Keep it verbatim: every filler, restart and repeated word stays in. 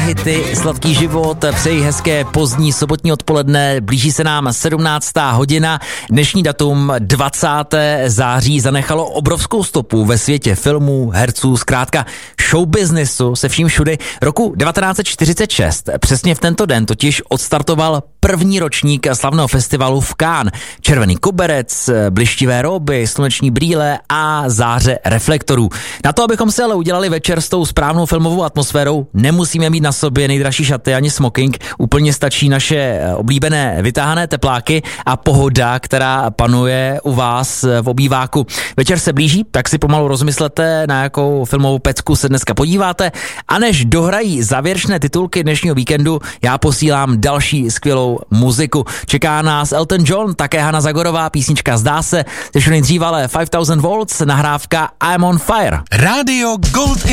hity, sladký život, přeji hezké pozdní sobotní odpoledne, blíží se nám sedmnáctá hodina, dnešní datum dvacátého září zanechalo obrovskou stopu ve světě filmů, herců, zkrátka showbiznesu se vším všudy. Roku devatenáct set čtyřicet šest, přesně v tento den totiž odstartoval první ročník slavného festivalu v Cannes. Červený koberec, blištivé róby, sluneční brýle a záře reflektorů. Na to, abychom si ale udělali večer s tou správnou filmovou atmosférou, nemusíme mít na sobě nejdražší šaty ani smoking, úplně stačí naše oblíbené vytáhané tepláky a pohoda, která panuje u vás v obýváku. Večer se blíží, tak si pomalu rozmyslete, na jakou filmovou pecku se dneska podíváte, a než dohrají závěrečné titulky dnešního víkendu, já posílám další skvělou muziku. Čeká nás Elton John, také Hana Zagorová, písnička Zdá se, ještě nejdřív ale five thousand volts, nahrávka I'm on Fire. Rádio Gold